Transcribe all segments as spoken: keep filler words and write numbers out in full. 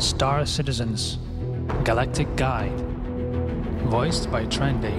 Star Citizens Galactic Guide, voiced by Trendy.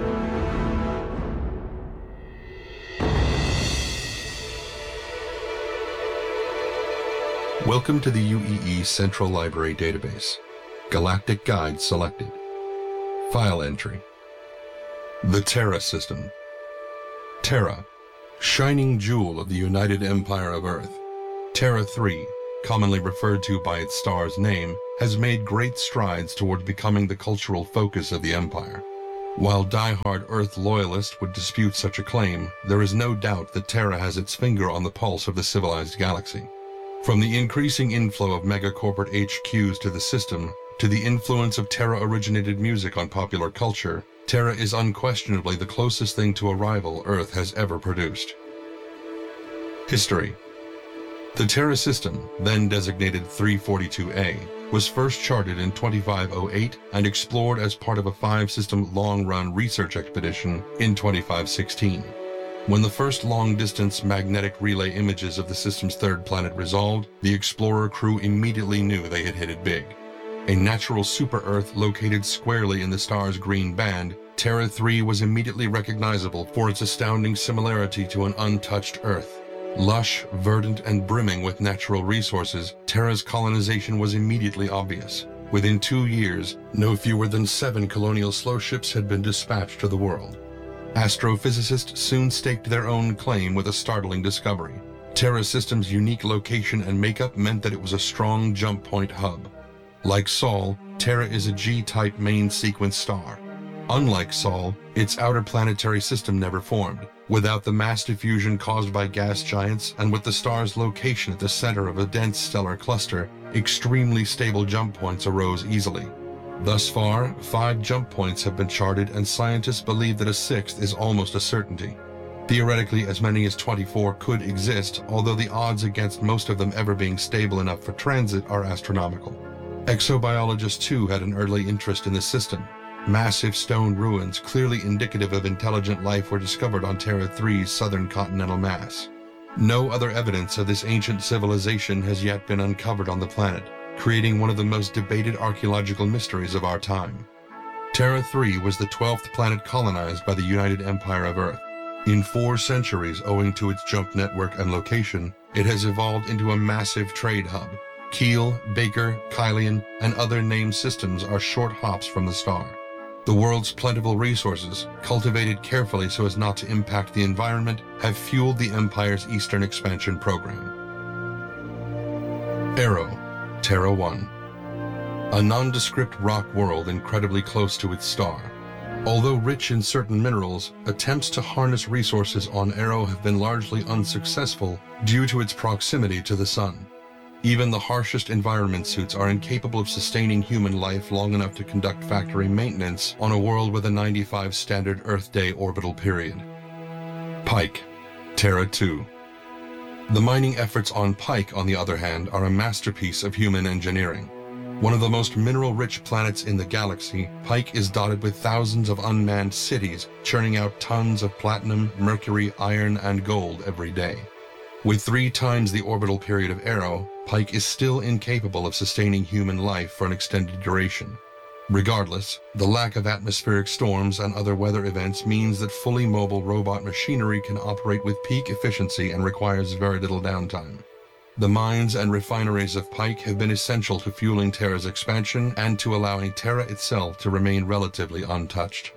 Welcome to the U E E Central Library Database. Galactic Guide selected. File entry. The Terra System. Terra, shining jewel of the United Empire of Earth. Terra three, commonly referred to by its star's name, has made great strides toward becoming the cultural focus of the Empire. While die-hard Earth loyalists would dispute such a claim, there is no doubt that Terra has its finger on the pulse of the civilized galaxy. From the increasing inflow of megacorporate H Qs to the system, to the influence of Terra-originated music on popular culture, Terra is unquestionably the closest thing to a rival Earth has ever produced. History. The Terra system, then designated three forty-two A, was first charted in twenty-five oh eight and explored as part of a five-system long-run research expedition in twenty-five sixteen. When the first long-distance magnetic relay images of the system's third planet resolved, the Explorer crew immediately knew they had hit it big. A natural super-Earth located squarely in the star's green band, Terra three was immediately recognizable for its astounding similarity to an untouched Earth. Lush, verdant, and brimming with natural resources, Terra's colonization was immediately obvious. Within two years, no fewer than seven colonial slow ships had been dispatched to the world. Astrophysicists soon staked their own claim with a startling discovery. Terra system's unique location and makeup meant that it was a strong jump point hub. Like Sol, Terra is a G-type main sequence star. Unlike Sol, its outer planetary system never formed. Without the mass diffusion caused by gas giants and with the star's location at the center of a dense stellar cluster, extremely stable jump points arose easily. Thus far, five jump points have been charted, and scientists believe that a sixth is almost a certainty. Theoretically, as many as twenty-four could exist, although the odds against most of them ever being stable enough for transit are astronomical. Exobiologists too had an early interest in the system. Massive stone ruins, clearly indicative of intelligent life, were discovered on Terra three's southern continental mass. No other evidence of this ancient civilization has yet been uncovered on the planet, creating one of the most debated archaeological mysteries of our time. Terra three was the twelfth planet colonized by the United Empire of Earth. In four centuries, owing to its jump network and location, it has evolved into a massive trade hub. Keel, Baker, Kylian, and other named systems are short hops from the star. The world's plentiful resources, cultivated carefully so as not to impact the environment, have fueled the Empire's eastern expansion program. Arrow, Terra one. A nondescript rock world incredibly close to its star. Although rich in certain minerals, attempts to harness resources on Arrow have been largely unsuccessful due to its proximity to the Sun. Even the harshest environment suits are incapable of sustaining human life long enough to conduct factory maintenance on a world with a ninety-five standard Earth day orbital period. Pike, Terra two. The mining efforts on Pike, on the other hand, are a masterpiece of human engineering. One of the most mineral-rich planets in the galaxy, Pike is dotted with thousands of unmanned cities, churning out tons of platinum, mercury, iron, and gold every day. With three times the orbital period of Arrow, Pike is still incapable of sustaining human life for an extended duration. Regardless, the lack of atmospheric storms and other weather events means that fully mobile robot machinery can operate with peak efficiency and requires very little downtime. The mines and refineries of Pike have been essential to fueling Terra's expansion and to allowing Terra itself to remain relatively untouched.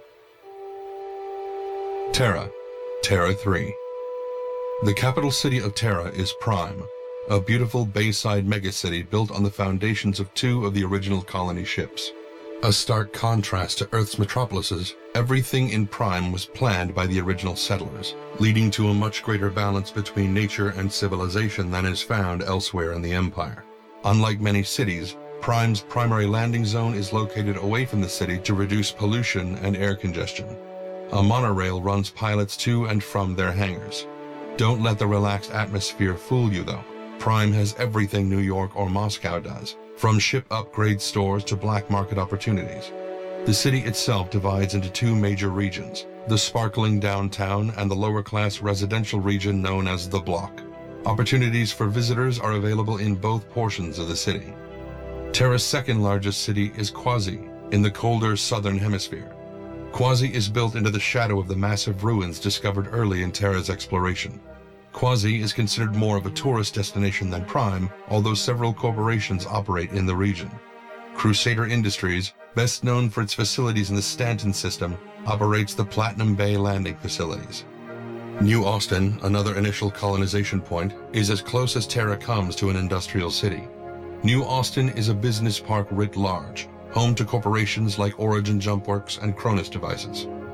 Terra, Terra three. The capital city of Terra is Prime, a beautiful bayside megacity built on the foundations of two of the original colony ships. A stark contrast to Earth's metropolises, everything in Prime was planned by the original settlers, leading to a much greater balance between nature and civilization than is found elsewhere in the Empire. Unlike many cities, Prime's primary landing zone is located away from the city to reduce pollution and air congestion. A monorail runs pilots to and from their hangars. Don't let the relaxed atmosphere fool you, though. Prime has everything New York or Moscow does, from ship upgrade stores to black market opportunities. The city itself divides into two major regions, the sparkling downtown and the lower-class residential region known as the Block. Opportunities for visitors are available in both portions of the city. Terra's second largest city is Quasi, in the colder southern hemisphere. Quasi is built into the shadow of the massive ruins discovered early in Terra's exploration. Quasi is considered more of a tourist destination than Prime, although several corporations operate in the region. Crusader Industries, best known for its facilities in the Stanton system, operates the Platinum Bay landing facilities. New Austin, another initial colonization point, is as close as Terra comes to an industrial city. New Austin is a business park writ large, home to corporations like Origin Jumpworks and Cronus Devices.